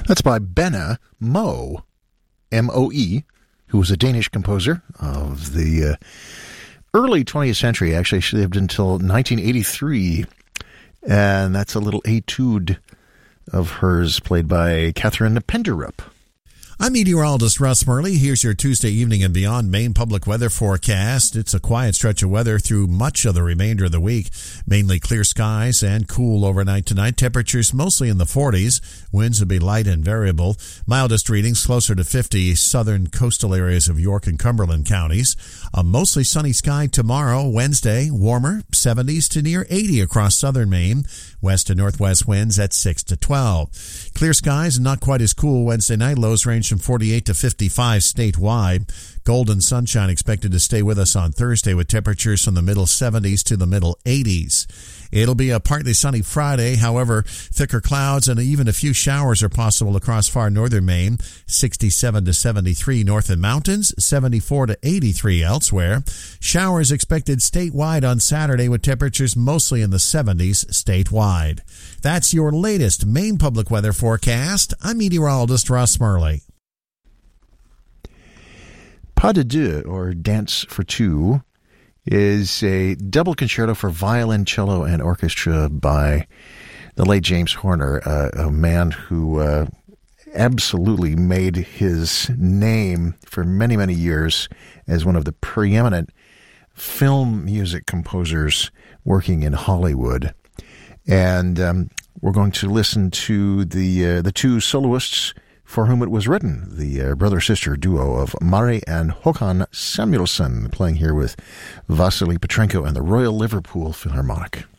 That's by Benne Moe, M-O-E, who was a Danish composer of the early 20th century. Actually, she lived until 1983, and that's a little etude of hers played by Catherine Penderup. I'm meteorologist Russ Murley. Here's your Tuesday evening and beyond Maine public weather forecast. It's a quiet stretch of weather through much of the remainder of the week. Mainly clear skies and cool overnight tonight. Temperatures mostly in the 40s. Winds will be light and variable. Mildest readings closer to 50 southern coastal areas of York and Cumberland counties. A mostly sunny sky tomorrow, Wednesday. Warmer, 70s to near 80 across southern Maine. West to northwest winds at 6 to 12. Clear skies and not quite as cool Wednesday night. Lows range from 48 to 55 statewide. Golden sunshine expected to stay with us on Thursday with temperatures from the middle 70s to the middle 80s. It'll be a partly sunny Friday. However, thicker clouds and even a few showers are possible across far northern Maine. 67 to 73 north and mountains, 74 to 83 elsewhere. Showers expected statewide on Saturday with temperatures mostly in the 70s statewide. That's your latest Maine public weather forecast. I'm meteorologist Russ Murley. Pas de deux, or Dance for Two, is a double concerto for violin, cello, and orchestra by the late James Horner, a man who absolutely made his name for many, many years as one of the preeminent film music composers working in Hollywood. And we're going to listen to the two soloists for whom it was written, the brother-sister duo of Mari and Håkan Samuelsson, playing here with Vasily Petrenko and the Royal Liverpool Philharmonic.